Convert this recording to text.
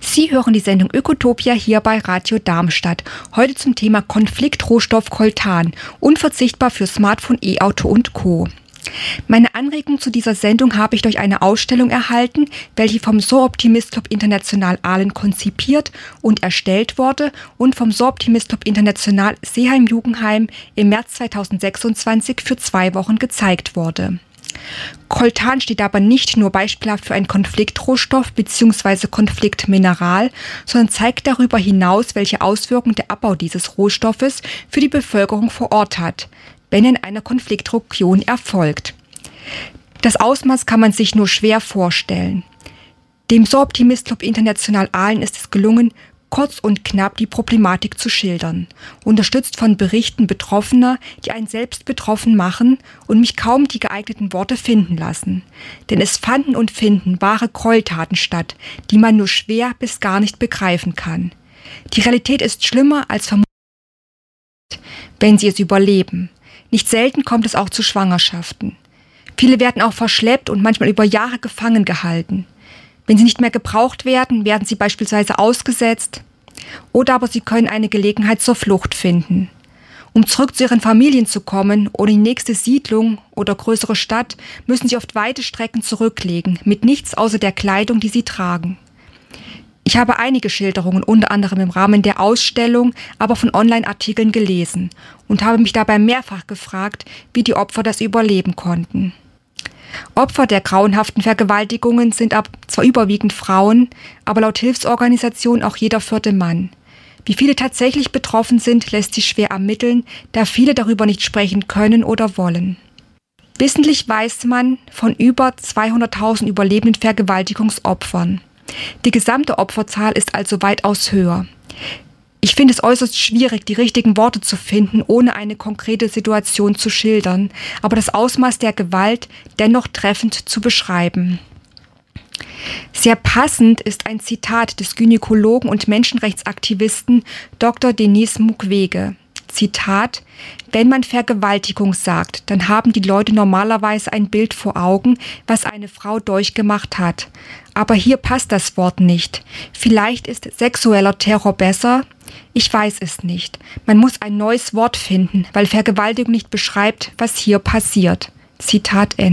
Sie hören die Sendung Ökotopia hier bei Radio Darmstadt. Heute zum Thema Konfliktrohstoff Coltan, unverzichtbar für Smartphone, E-Auto und Co. Meine Anregung zu dieser Sendung habe ich durch eine Ausstellung erhalten, welche vom So-Optimist Club International Aalen konzipiert und erstellt wurde und vom So-Optimist Club International Seeheim-Jugendheim im März 2026 für 2 Wochen gezeigt wurde. Coltan steht aber nicht nur beispielhaft für einen Konfliktrohstoff bzw. Konfliktmineral, sondern zeigt darüber hinaus, welche Auswirkungen der Abbau dieses Rohstoffes für die Bevölkerung vor Ort hat, wenn er in einer Konfliktregion erfolgt. Das Ausmaß kann man sich nur schwer vorstellen. Dem So-Optimist Club International Aalen ist es gelungen, kurz und knapp die Problematik zu schildern, unterstützt von Berichten Betroffener, die einen selbst betroffen machen und mich kaum die geeigneten Worte finden lassen. Denn es fanden und finden wahre Gräueltaten statt, die man nur schwer bis gar nicht begreifen kann. Die Realität ist schlimmer als vermutet, wenn sie es überleben. Nicht selten kommt es auch zu Schwangerschaften. Viele werden auch verschleppt und manchmal über Jahre gefangen gehalten. Wenn sie nicht mehr gebraucht werden, werden sie beispielsweise ausgesetzt oder aber sie können eine Gelegenheit zur Flucht finden. Um zurück zu ihren Familien zu kommen oder in die nächste Siedlung oder größere Stadt, müssen sie oft weite Strecken zurücklegen, mit nichts außer der Kleidung, die sie tragen. Ich habe einige Schilderungen, unter anderem im Rahmen der Ausstellung, aber von Online-Artikeln gelesen und habe mich dabei mehrfach gefragt, wie die Opfer das überleben konnten. Opfer der grauenhaften Vergewaltigungen sind zwar überwiegend Frauen, aber laut Hilfsorganisationen auch jeder 4. Mann. Wie viele tatsächlich betroffen sind, lässt sich schwer ermitteln, da viele darüber nicht sprechen können oder wollen. Wissentlich weiß man von über 200.000 überlebenden Vergewaltigungsopfern. Die gesamte Opferzahl ist also weitaus höher. Ich finde es äußerst schwierig, die richtigen Worte zu finden, ohne eine konkrete Situation zu schildern, aber das Ausmaß der Gewalt dennoch treffend zu beschreiben. Sehr passend ist ein Zitat des Gynäkologen und Menschenrechtsaktivisten Dr. Denis Mukwege. Zitat: Wenn man Vergewaltigung sagt, dann haben die Leute normalerweise ein Bild vor Augen, was eine Frau durchgemacht hat. Aber hier passt das Wort nicht. Vielleicht ist sexueller Terror besser? Ich weiß es nicht. Man muss ein neues Wort finden, weil Vergewaltigung nicht beschreibt, was hier passiert. Zitat Ende.